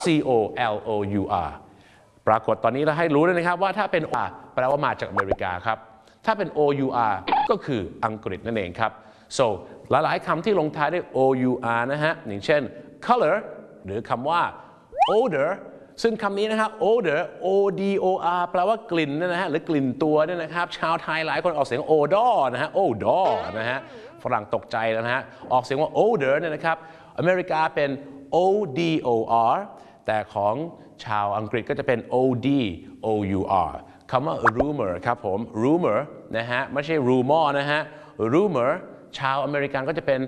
COLOUR ปรากฏตอนนี้เราให้รู้เลยนะครับว่าถ้าเป็น OR แปลว่ามาจากอเมริกาครับถ้าเป็น OUR ก็คืออังกฤษนั่นเองครับ so หลายๆคำที่ลงท้ายด้วย OUR นะฮะอย่างเช่น color หรือคำว่า odor ซึ่งคำนี้นะครับ odor ODOR แปลว่ากลิ่นนะฮะหรือกลิ่นตัวเนี่ยนะครับชาวไทยหลายคนออกเสียง odor นะฮะ odor นะฮะฝรั่งตกใจแล้วนะฮะออกเสียงว่า odor เนี่ยนะครับอเมริกาเป็น ODOR แต่ของชาวอังกฤษก็จะเป็น ODOUR คำว่า rumor ครับผม rumor นะฮะไม่ใช่ rumor นะฮะ rumor ชาวอเมริกันก็จะเป็น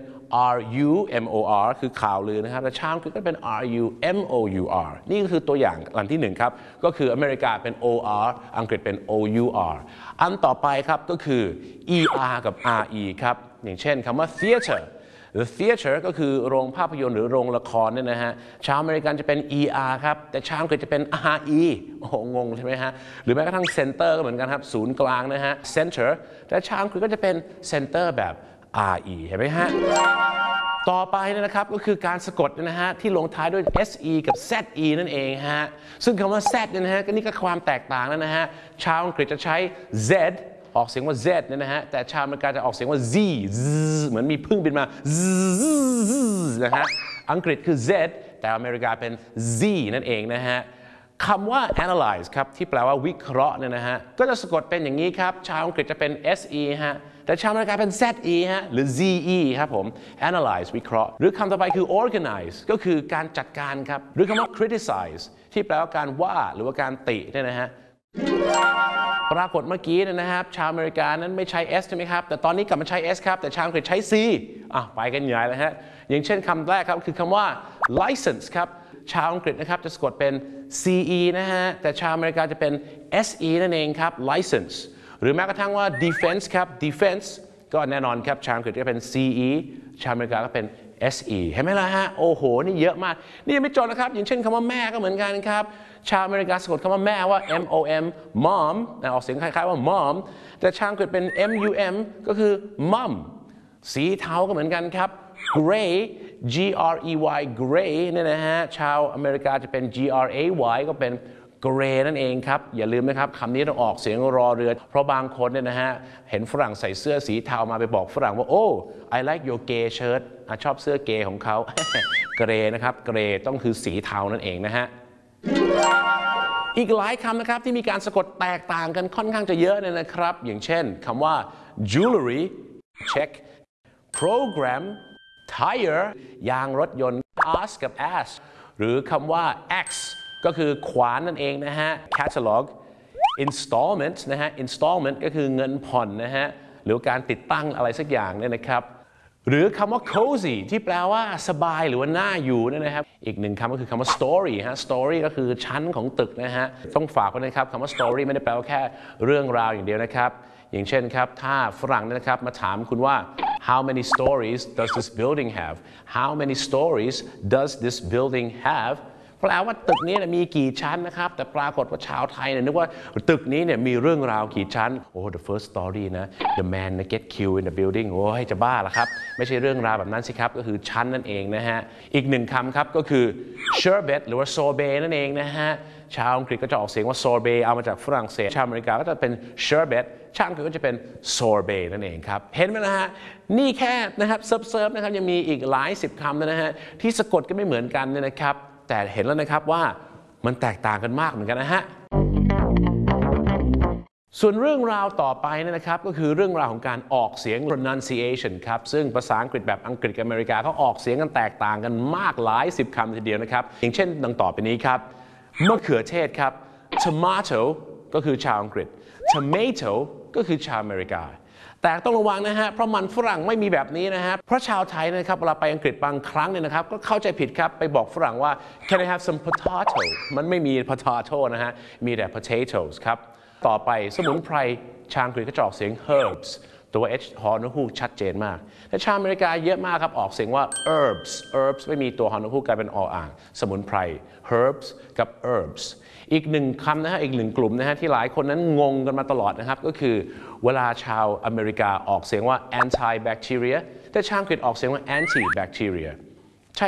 RUMOR คือข่าวลือนะครับแต่ชาวอังกฤษก็เป็น RUMOUR นี่ก็คือตัวอย่างอันที่หนึ่งครับก็คืออเมริกาเป็น OR อังกฤษเป็น OUR อันต่อไปครับก็คือ ER กับ RE ครับอย่างเช่นคำว่า theater The theater ก็คือโรงภาพยนตร์หรือโรงละครเนี่ยนะฮะชาวอเมริกันจะเป็น ER ครับแต่ชาวอังกฤษจะเป็น RE โอ้โหงงใช่ไหมฮะหรือแม้กระทั่ง center ก็เหมือนกันครับศูนย์กลางนะฮะ center แต่ชาวอังกฤษก็จะเป็น center แบบ RE เห็นไหมฮะต่อไปนะครับก็คือการสะกดนะฮะที่ลงท้ายด้วย SE กับ ZE นั่นเองฮะซึ่งคำว่า Z เนี่ยนะฮะก็นี่ก็ความแตกต่างแล้วนะฮะชาวอังกฤษจะใช้ Zออกเสียงว่า Z เนี่ยนะฮะแต่ชาวอเมริกาจะออกเสียงว่า Z เหมือนมีพึ่งบินมานะฮะอังกฤษคือ Z แต่อเมริกาเป็น Z นั่นเองนะฮะคำว่า analyze ครับที่แปลว่าวิเคราะห์เนี่ยนะฮะก็จะสะกดเป็นอย่างนี้ครับชาวอังกฤษจะเป็น SE ฮะแต่ชาวอเมริกาเป็น ZE ฮะหรือ ZE ครับผม analyze วิเคราะห์หรือคำต่อไปคือ organize ก็คือการจัดการครับหรือคำว่า criticize ที่แปลว่าการว่าหรือว่าการติเนี่ยนะฮะปรากฏเมื่อกี้นะครับชาวอเมริกานั้นไม่ใช้ S ใช่ไหมครับแต่ตอนนี้กลับมาใช้ S ครับแต่ชาวอังกฤษใช้ C ไปกันใหญ่เลยฮะอย่างเช่นคำแรกครับคือคำว่า license ครับชาวอังกฤษนะครับจะสะกดเป็น CE นะฮะแต่ชาวอเมริกาจะเป็น SE นั่นเองครับ license หรือแม้กระทั่งว่า defense ครับ defense ก็แน่นอนครับชาวอังกฤษจะเป็น CE ชาวอเมริกาก็เป็น SE เห็นไหมล่ะฮะโอ้โหนี่เยอะมากนี่ยังไม่จบนะครับอย่างเช่นคำว่าแม่ก็เหมือนกันครับชาวอเมริกาสะกดคำว่าแม่ว่า MOM mom ออกเสียงคล้ายๆว่า mom แต่ชาวอังกฤษเป็น MUM ก็คือ mum สีเทาก็เหมือนกันครับ gray GREY gray เนี่ยนะฮะชาวอเมริกาจะเป็น GRAY ก็เป็น gray นั่นเองครับอย่าลืมนะครับคำนี้ต้องออกเสียงรอเรือเพราะบางคนเนี่ยนะฮะเห็นฝรั่งใส่เสื้อสีเทามาไปบอกฝรั่งว่า oh I like your gay shirt ชอบเสื้อเกย์ของเขา gray นะครับ gray ต้องคือสีเทานั่นเองนะฮะอีกหลายคำนะครับที่มีการสะกดแตกต่างกันค่อนข้างจะเยอะเลยนะครับอย่างเช่นคำว่า jewelry check program tire ยางรถยนต์ ask กับ ask หรือคำว่า axe ก็คือขวานนั่นเองนะฮะ catalog installment นะฮะ installment ก็คือเงินผ่อนนะฮะหรือการติดตั้งอะไรสักอย่างเนี่ยนะครับหรือคำว่า cozy ที่แปลว่าสบายหรือว่าน่าอยู่นะครับอีกหนึ่งคำก็คือคำว่า story ฮะ story ก็คือชั้นของตึกนะฮะต้องฝากไว้นะครับคำว่า story ไม่ได้แปลว่าแค่เรื่องราวอย่างเดียวนะครับอย่างเช่นครับถ้าฝรั่งนะครับมาถามคุณว่า how many stories does this building have how many stories does this building have แปลว่าตึกนี้มีกี่ชั้นนะครับแต่ปรากฏว่าชาวไทยนึกว่าตึกนี้มีเรื่องราวกี่ชั้นโอ้ the first story นะ the man get killed in the building โอ้ยจะบ้าละครับไม่ใช่เรื่องราวแบบนั้นสิครับก็คือชั้นนั่นเองนะฮะอีกหนึ่งคำครับก็คือ sherbet หรือว่า sorbet นั่นเองนะฮะชาวอังกฤษก็จะออกเสียงว่า sorbet เอามาจากฝรั่งเศสชาวอเมริกาก็จะเป็น sherbet ชาวอังกฤษก็จะเป็น sorbet นั่นเองครับเห็นไหมนะฮะนี่แค่นะครับเซิร์ฟนะครับยังมีอีกหลายสิบคำนะฮะที่สะกดก็ไม่เหมือนกันนะครับแต่เห็นแล้วนะครับว่ามันแตกต่างกันมากเหมือนกันนะฮะส่วนเรื่องราวต่อไปนะครับก็คือเรื่องราวของการออกเสียง pronunciation ครับซึ่งภาษาอังกฤษแบบอังกฤษกับอเมริกาเขาออกเสียงกันแตกต่างกันมากหลายสิบคำทีเดียวนะครับอย่างเช่นดังต่อไปนี้ครับมะเขือเทศครับ tomato ก็คือชาวอังกฤษ tomato ก็คือชาวอเมริกาแต่ต้องระวังนะฮะเพราะมันฝรั่งไม่มีแบบนี้นะฮะเพราะชาวไทยนะครับเวลาไปอังกฤษบางครั้งเนี่ยนะครับก็เข้าใจผิดครับไปบอกฝรั่งว่า can I have some potato มันไม่มี potato นะฮะมีแต่ potatoes ครับต่อไปสมุนไพรชาวอังกฤษก็จะออกเสียง herbs ตัว h ฮอนฮูกชัดเจนมากแต่ชาวอเมริกาเยอะมากครับออกเสียงว่า herbs ไม่มีตัวฮอนฮูกกลายเป็นออ่างสมุนไพร herbs กับ herbs อีกหนึ่งคำนะฮะอีกหนึ่งกลุ่มนะฮะที่หลายคนนั้นงงกันมาตลอดนะครับก็คือเวลาชาวอเมริกาออกเสียงว่า anti bacteria แต่ชาวอังกฤษออกเสียงว่า anti bacteria ใช่ครับ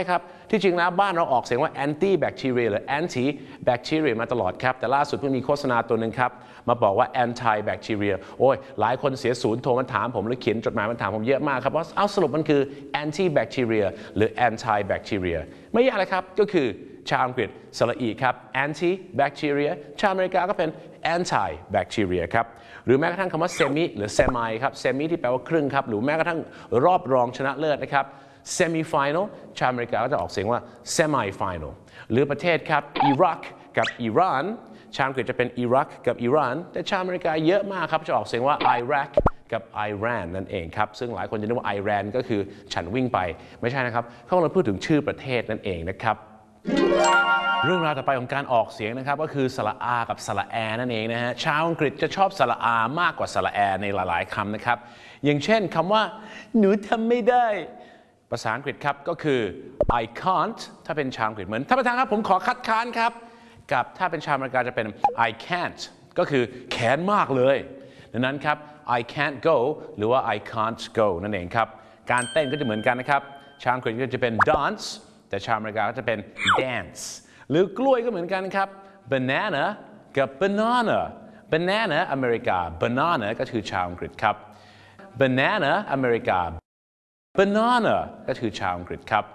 ที่จริงแล้วบ้านเราออกเสียงว่า anti bacteria หรือ anti bacteria มาตลอดครับแต่ล่าสุดเพิ่งมีโฆษณาตัวหนึ่งครับมาบอกว่า anti bacteria โอ้ยหลายคนเสียศูนย์โทรมาถามผมหรือเขียนจดหมายมาถามผมเยอะมากครับว่าเอาสรุปมันคือ anti bacteria หรือ anti bacteria ไม่ยากเลยครับก็คือชาวอังกฤษสระอีครับ anti bacteria ชาวอเมริกาก็เป็น anti bacteria ครับหรือแม้กระทั่งคำว่า semi หรือ semi ครับ semi ที่แปลว่าครึ่งครับหรือแม้กระทั่งรอบรองชนะเลิศนะครับ semi final ชาวอเมริกาก็จะออกเสียงว่า semi final หรือประเทศครับอิรักกับอิหร่านชาวอังกฤษจะเป็นอิรักกับอิหร่านแต่ชาวอเมริกาเยอะมากครับจะออกเสียงว่า Iraq กับ Iran นั่นเองครับซึ่งหลายคนจะนึกว่า Iran ก็คือฉันวิ่งไปไม่ใช่นะครับเขากำลังพูดถึงชื่อประเทศนั่นเองนะครับเรื่องราวต่อไปของการออกเสียงนะครับก็คือสระอากับสระแอนั่นเองนะฮะชาวอังกฤษจะชอบสระอามากกว่าสระแอในหลายๆคำนะครับอย่างเช่นคำว่าหนูทำไม่ได้ภาษาอังกฤษครับก็คือ I can't ถ้าเป็นชาวอังกฤษเหมือนท่านประธานครับผมขอคัดค้านครับกับถ้าเป็นชาวอเมริกาจะเป็น I can't ก็คือแขนมากเลยดังนั้นครับ I can't go หรือว่า I can't go นั่นเองครับการเต้นก็จะเหมือนกันนะครับชาวอังกฤษก็จะเป็น dance แต่ชาวอเมริกาก็จะเป็น dance หรือกล้วยก็เหมือนกันครับ banana กับ banana banana อเมริกา banana ก็คือชาวอังกฤษครับ banana อเมริกา banana ก็คือชาวอังกฤษครับ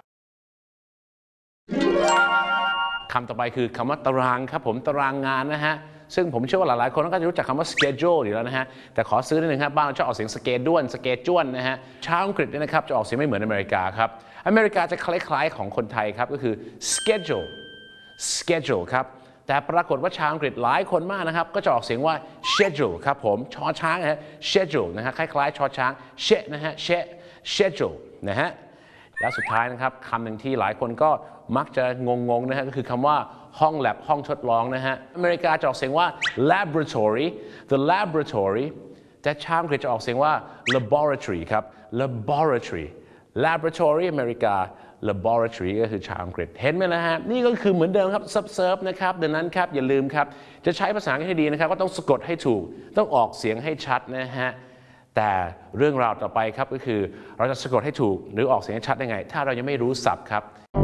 คำต่อไปคือคำว่าตารางครับผมตารางงานนะฮะซึ่งผมเชื่อว่าหลายๆคนก็จะรู้จักคำว่า schedule อยู่แล้วนะฮะแต่ขอซื้อนิดนึงครับบ้านเราชอบออกเสียง schedule นะฮะชาวอังกฤษเนี่ยนะครับจะออกเสียงไม่เหมือนอเมริกาครับอเมริกาจะคล้ายๆของคนไทยครับก็คือ schedule ครับแต่ปรากฏว่าชาวอังกฤษหลายคนมากนะครับก็จะออกเสียงว่า schedule ครับผมชอช้างนะฮะ schedule นะฮะคล้ายๆชอช้าง นะฮะ schedule นะฮะและสุดท้ายนะครับคำหนึ่งที่หลายคนก็มักจะงงๆนะฮะก็คือคำว่าห้องแลบห้องทดลองนะฮะอเมริกาจะออกเสียงว่า laboratory the laboratory แต่ชาวอังกฤษจะออกเสียงว่า laboratory ครับ laboratory อเมริกา laboratory ก็คือชาวอังกฤษเห็นไหมล่ะฮะนี่ก็คือเหมือนเดิมครับ subserve นะครับดังนั้นครับอย่าลืมครับจะใช้ภาษาอังกฤษให้ดีนะครับก็ต้องสะกดให้ถูกต้องออกเสียงให้ชัดนะฮะแต่เรื่องราวต่อไปครับก็คือเราจะสะกดให้ถูกหรือออกเสียงให้ชัดได้ไงถ้าเรายังไม่รู้ศัพท์ครับ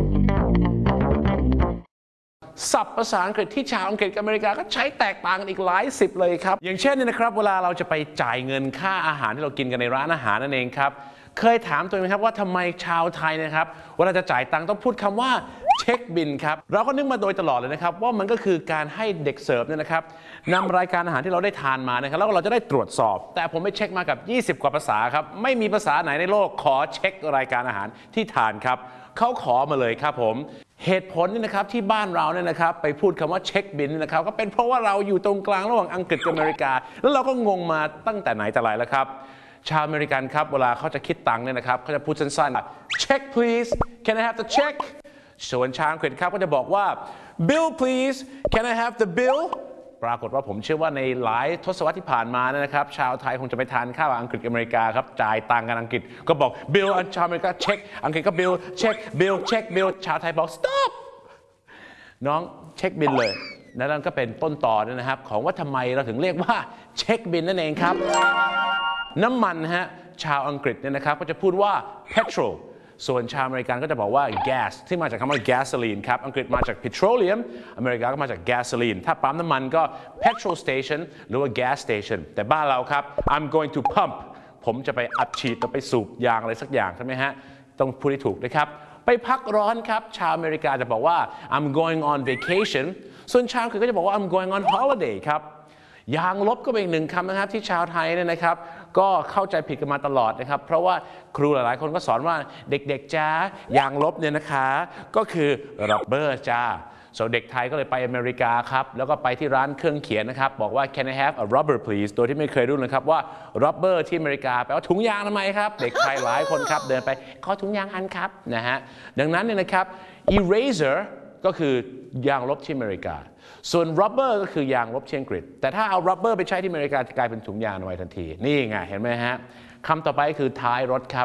ศัพท์ภาษาอังกฤษที่ชาวอังกฤษกับอเมริกาก็ใช้แตกต่างกันอีกหลายสิบเลยครับอย่างเช่นนี่นะครับเวลาเราจะไปจ่ายเงินค่าอาหารที่เรากินกันในร้านอาหารนั่นเองครับเคยถามตัวเองไหมครับว่าทำไมชาวไทยนะครับเวลาจะจ่ายตังค์ต้องพูดคำว่าเช็คบิลครับเราก็นึกมาโดยตลอดเลยนะครับว่ามันก็คือการให้เด็กเสิร์ฟเนี่ยนะครับนำรายการอาหารที่เราได้ทานมานะครับแล้วเราจะได้ตรวจสอบแต่ผมไปเช็คมากับ20 กว่าภาษาครับไม่มีภาษาไหนในโลกขอเช็ครายการอาหารที่ทานครับเขาขอมาเลยครับผมเหตุผลนี่นะครับที่บ้านเราเนี่ยนะครับไปพูดคำว่าเช็คบิลนะครับก็เป็นเพราะว่าเราอยู่ตรงกลางระหว่างอังกฤษกับอเมริกาแล้วเราก็งงมาตั้งแต่ไหนแต่ไรแล้วครับชาวอเมริกันครับเวลาเขาจะคิดตังค์เนี่ยนะครับเขาจะพูดสั้นๆ check please can I have the check ส่วนชาวอังกฤษครับก็จะบอกว่า bill please can I have the bill ปรากฏว่าผมเชื่อว่าในหลายทศวรรษที่ผ่านมานะครับชาวไทยคงจะไปทานข้าวอังกฤษกับอเมริกาครับจ่ายตังค์กันอังกฤษก็บอก bill ชาวอเมริกา check อังกฤษก็ bill check bill check bill ชาวไทยบอก stop น้องเช็คบิลเลยนั่นก็เป็นต้นต่อนะครับของว่าทำไมเราถึงเรียกว่าเช็คบิลนั่นเองครับน้ำมันฮะชาวอังกฤษเนี่ยนะครับก็จะพูดว่า petrol ส่วนชาวอเมริกันก็จะบอกว่า gas ที่มาจากคำว่า gasoline ครับอังกฤษมาจาก petroleum อเมริกาก็มาจาก gasoline ถ้าปั๊มน้ำมันก็ petrol station หรือว่า gas station แต่บ้านเราครับ I'm going to pump ผมจะไปอัดฉีดต้องไปสูบยางอะไรสักอย่างใช่ไหมฮะต้องพูดให้ถูกนะครับไปพักร้อนครับชาวอเมริกาจะบอกว่า I'm going on vacation ส่วนชาวอังกฤษก็จะบอกว่า I'm going on holiday ครับยางลบก็เป็นอีกหนึ่งคำนะครับที่ชาวไทยเนี่ยนะครับก็เข้าใจผิดกันมาตลอดนะครับเพราะว่าครูหลายๆคนก็สอนว่าเด็กๆจ้ายางลบเนี่ยนะคะก็คือ rubber จ้าส่วนเด็กไทยก็เลยไปอเมริกาครับแล้วก็ไปที่ร้านเครื่องเขียนนะครับบอกว่า can I have a rubber please โดยที่ไม่เคยรู้เลยครับว่า rubber ที่อเมริกาแปลว่าถุงยางทำไมครับเด็กไทยหลายคนครับเดินไปขอถุงยางอันครับนะฮะดังนั้นเนี่ยนะครับ eraser ก็คือยางลบที่อเมริกาส่วน rubber ก็คือยางลบที่อังกฤษแต่ถ้าเอา rubber ไปใช้ที่อเมริกาจะกลายเป็นถุงยางอนามัยทันทีนี่ไงเห็นไหมฮะคำต่อไปคือท้ายรถครับ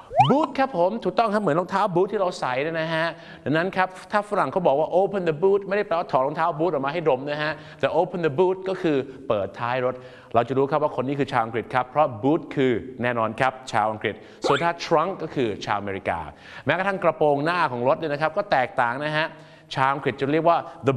boot ครับผมถูกต้องครับเหมือนรองเท้าบูทที่เราใส่นะฮะดังนั้นครับถ้าฝรั่งเขาบอกว่า open the boot ไม่ได้แปลว่าถอดรองเท้าบูทออกมาให้ดมนะฮะแต่ open the boot ก็คือเปิดท้ายรถเราจะรู้ครับว่าคนนี้คือชาวอังกฤษครับเพราะ boot คือแน่นอนครับชาวอังกฤษส่วนถ้า trunk ก็คือชาวอเมริกาแม้กระทั่งกระโปรงหน้าของรถเนี่ยนะครับก็แตกต่างนะฮะชาวอังกฤษจะเรียกว่า the